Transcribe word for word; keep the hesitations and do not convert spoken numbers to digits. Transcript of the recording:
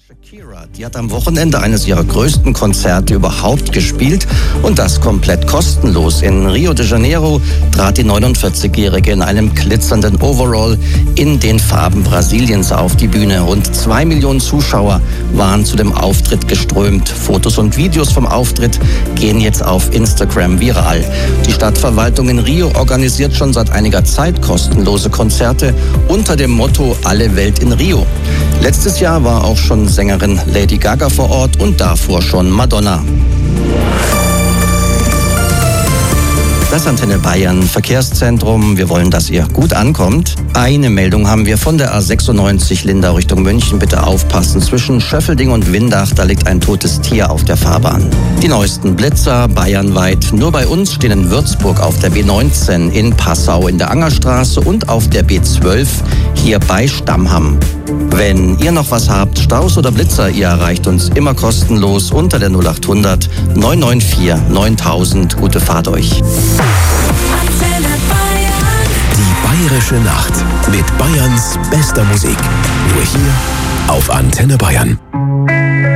Shakira, die hat am Wochenende eines ihrer größten Konzerte überhaupt gespielt und das komplett kostenlos. In Rio de Janeiro trat die neunundvierzigjährige in einem glitzernden Overall in den Farben Brasiliens auf die Bühne. Rund zwei Millionen Zuschauer waren zu dem Auftritt geströmt. Fotos und Videos vom Auftritt gehen jetzt auf Instagram viral. Die Stadtverwaltung in Rio organisiert schon seit einiger Zeit kostenlose Konzerte unter dem Motto Alle Welt in Rio. Letztes Jahr war auch schon Sängerin Lady Gaga vor Ort und davor schon Madonna. Das Antenne Bayern Verkehrszentrum. Wir wollen, dass ihr gut ankommt. Eine Meldung haben wir von der A sechsundneunzig Lindau Richtung München. Bitte aufpassen. Zwischen Schöffelding und Windach, da liegt ein totes Tier auf der Fahrbahn. Die neuesten Blitzer bayernweit. Nur bei uns stehen in Würzburg auf der B neunzehn, in Passau in der Angerstraße und auf der B zwölf hier bei Stammham. Wenn ihr noch was habt, Staus oder Blitzer, ihr erreicht uns immer kostenlos unter der null achthundert neun neun vier neuntausend. Gute Fahrt euch. Die Bayerische Nacht mit Bayerns bester Musik. Nur hier auf Antenne Bayern.